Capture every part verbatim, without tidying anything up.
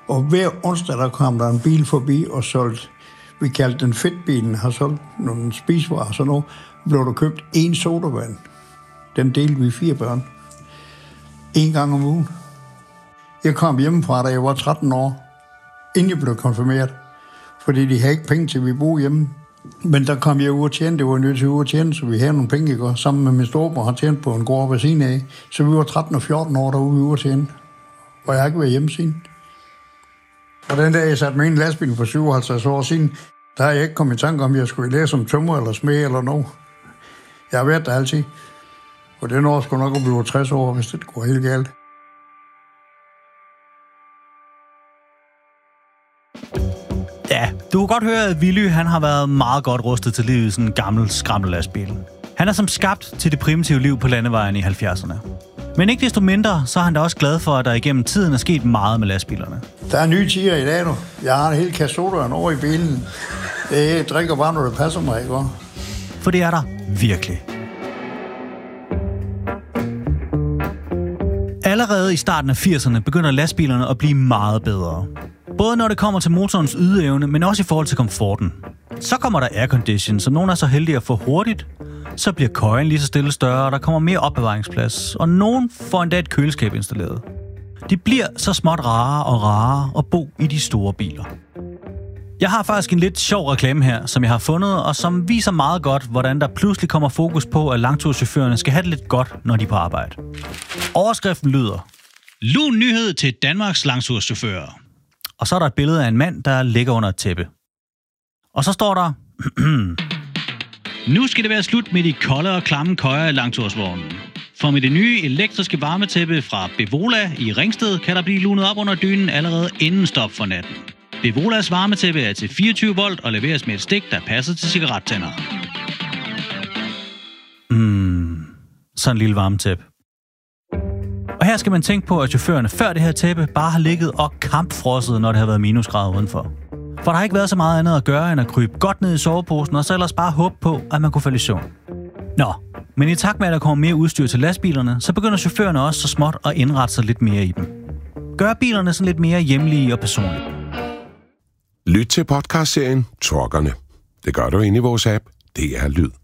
Og hver onsdag, der kom der en bil forbi og solgte, vi kaldte den fedtbilen, har solgt nogle spisevarer og sådan noget, blev der købt en sodavand. Den delte vi fire børn. En gang om ugen. Jeg kom hjemmefra, da jeg var tretten år, inden jeg blev konfirmeret. Fordi de havde ikke penge til, at vi boede hjemme. Men der kom jeg ud og tjene, det var nødt til ud og tjene, så vi havde nogle penge, ikke? Sammen med min storebror har tjent på en gård ved siden af. Så vi var tretten og fjorten år derude ude og tjene. Og jeg har ikke været hjemme siden. Og den dag, jeg satte mig i en lastbil for syvoghalvtreds år siden, der har jeg ikke kommet i tanke om, at jeg skulle læse som tømrer eller smed eller noget. Jeg har været der altid. Og den år skulle nok blive tres år, hvis det går helt galt. Ja, du kan godt høre, at Willy han har været meget godt rustet til livet i sådan en gammel skramlelastbil. Han er som skabt til det primitive liv på landevejen i halvfjerdserne. Men ikke desto mindre, så er han da også glad for, at der igennem tiden er sket meget med lastbilerne. Der er nye tider i dag nu. Jeg har en hel kasse sodavand over i bilen. Jeg drikker bare, når det passer mig, ikke? For det er der virkelig. Allerede i starten af firserne begynder lastbilerne at blive meget bedre. Både når det kommer til motorens ydeevne, men også i forhold til komforten. Så kommer der aircondition, så nogen er så heldige at få hurtigt. Så bliver køjen lige så stille større, og der kommer mere opbevaringsplads. Og nogen får endda et køleskab installeret. De bliver så småt rarere og rarere at bo i de store biler. Jeg har faktisk en lidt sjov reklame her, som jeg har fundet, og som viser meget godt, hvordan der pludselig kommer fokus på, at langturschaufførerne skal have det lidt godt, når de er på arbejde. Overskriften lyder: Lun nyhed til Danmarks langturschauffører. Og så er der et billede af en mand, der ligger under et tæppe. Og så står der: Nu skal det være slut med de kolde og klamme køjer i langtursvognen. For med det nye elektriske varmetæppe fra Bevola i Ringsted kan der blive lunet op under dynen allerede inden stop for natten. Bevolas varmetæppe er til fireogtyve volt og leveres med et stik, der passer til cigarettænder. Mm, sådan en lille varmetæppe. Og her skal man tænke på, at chaufførerne før det her tæppe bare har ligget og kampfrosset, når det har været minusgrader udenfor. For der har ikke været så meget andet at gøre, end at krybe godt ned i soveposen, og så ellers bare håbe på, at man kunne falde i søvn. Nå, men i takt med, at der kommer mere udstyr til lastbilerne, så begynder chaufførerne også så småt at indrette sig lidt mere i dem. Gør bilerne sådan lidt mere hjemlige og personlige. Lyt til podcastserien Truckerne. Det gør du inde i vores app. Det er Lyd.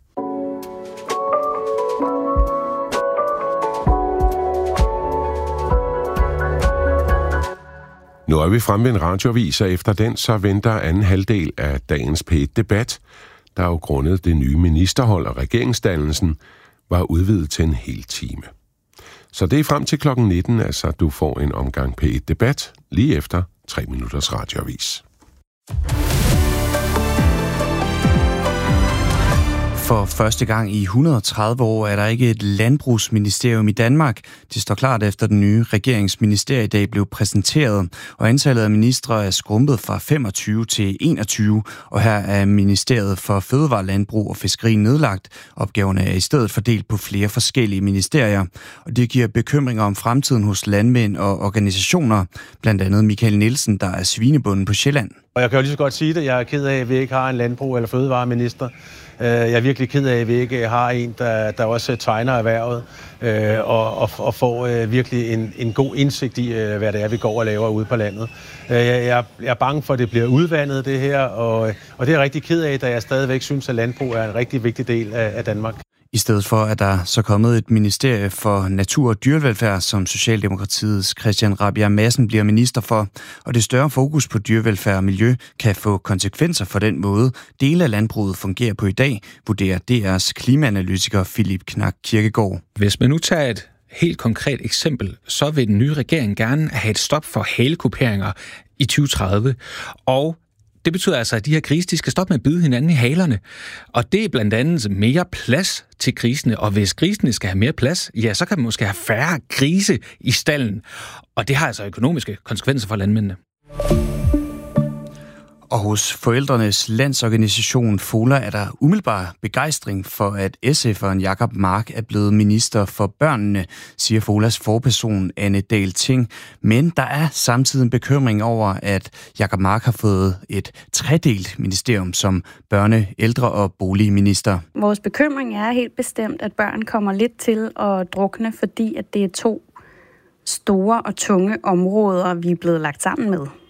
Nu er vi fremme ved en radioavis, og efter den så venter anden halvdel af dagens P et-debat, der jo grundet det nye ministerhold og regeringsdannelsen var udvidet til en hel time. Så det er frem til klokken nitten, altså du får en omgang P et-debat lige efter tre minutters radioavis. For første gang i et hundrede og tredive år er der ikke et landbrugsministerium i Danmark. Det står klart efter den nye regeringsministerie i dag blev præsenteret, og antallet af ministre er skrumpet fra femogtyve til enogtyve, og her er Ministeriet for Fødevare, Landbrug og Fiskeri nedlagt. Opgaverne er i stedet fordelt på flere forskellige ministerier, og det giver bekymringer om fremtiden hos landmænd og organisationer, blandt andet Michael Nielsen, der er svinebunden på Sjælland. Og jeg kan jo lige så godt sige det, jeg er ked af, at vi ikke har en landbrug- eller fødevareminister. Jeg er virkelig ked af, at vi ikke har en, der, der også tegner erhvervet og, og, og får virkelig en, en god indsigt i, hvad det er, vi går og laver ude på landet. Jeg, jeg, jeg er bange for, at det bliver udvandet, det her, og, og det er jeg rigtig ked af, da jeg stadigvæk synes, at landbrug er en rigtig vigtig del af, af Danmark. I stedet for er der så kommet et ministerie for natur- og dyrevelfærd, som Socialdemokratiets Christian Rabjerg Madsen bliver minister for. Og det større fokus på dyrevelfærd og miljø kan få konsekvenser for den måde, dele af landbruget fungerer på i dag, vurderer D R's klimaanalytiker Philip Knak Kirkegaard. Hvis man nu tager et helt konkret eksempel, så vil den nye regering gerne have et stop for halekuperinger i tyve tredive, og det betyder altså, at de her grise, de skal stoppe med at bide hinanden i halerne. Og det er blandt andet mere plads til grisene. Og hvis grisene skal have mere plads, ja, så kan man måske have færre grise i stallen. Og det har altså økonomiske konsekvenser for landmændene. Og hos Forældrenes Landsorganisation FOLA er der umiddelbar begejstring for, at S F'eren Jacob Mark er blevet minister for børnene, siger FOLAs forperson Anne Dahl Ting. Men der er samtidig en bekymring over, at Jacob Mark har fået et tredelt ministerium som børne-, ældre- og boligminister. Vores bekymring er helt bestemt, at børn kommer lidt til at drukne, fordi at det er to store og tunge områder, vi er blevet lagt sammen med.